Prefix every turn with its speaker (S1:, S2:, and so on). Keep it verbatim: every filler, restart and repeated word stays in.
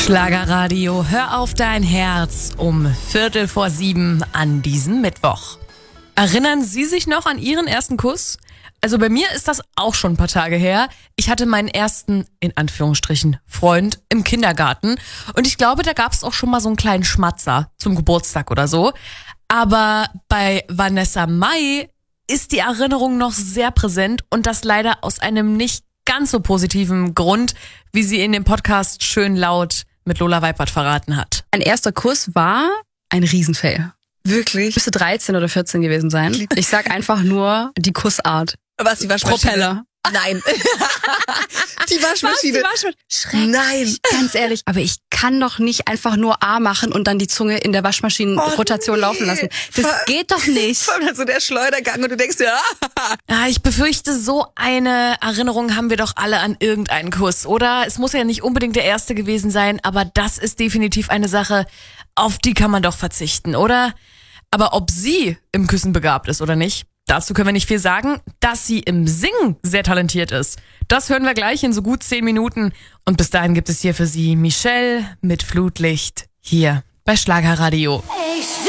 S1: Schlagerradio, hör auf dein Herz um Viertel vor sieben an diesem Mittwoch. Erinnern Sie sich noch an Ihren ersten Kuss? Also bei mir ist das auch schon ein paar Tage her. Ich hatte meinen ersten, in Anführungsstrichen, Freund im Kindergarten. Und ich glaube, da gab es auch schon mal so einen kleinen Schmatzer zum Geburtstag oder so. Aber bei Vanessa Mai ist die Erinnerung noch sehr präsent und das leider aus einem nicht ganz so positiven Grund, wie sie in dem Podcast schön laut mit Lola Weipert verraten hat.
S2: Mein erster Kuss war ein Riesenfail.
S3: Wirklich?
S2: Müsste dreizehn oder vierzehn gewesen sein. Ich sag einfach nur die Kussart.
S3: Was, die Waschmaschine?
S2: Propeller.
S3: Nein. Die Waschmaschine.
S2: Was, die Waschmaschine? Schrecklich.
S3: Nein.
S2: Ganz ehrlich, aber ich kann doch nicht einfach nur A machen und dann die Zunge in der Waschmaschinenrotation
S3: oh, nee.
S2: laufen lassen. Das Ver- geht doch nicht.
S3: Vor allem so der Schleudergang und du denkst dir, ah.
S1: Ja, ich befürchte, so eine Erinnerung haben wir doch alle an irgendeinen Kuss, oder? Es muss ja nicht unbedingt der erste gewesen sein, aber das ist definitiv eine Sache, auf die kann man doch verzichten, oder? Aber ob sie im Küssen begabt ist oder nicht, dazu können wir nicht viel sagen. Dass sie im Singen sehr talentiert ist, das hören wir gleich in so gut zehn Minuten. Und bis dahin gibt es hier für Sie Michelle mit Flutlicht hier bei Schlagerradio.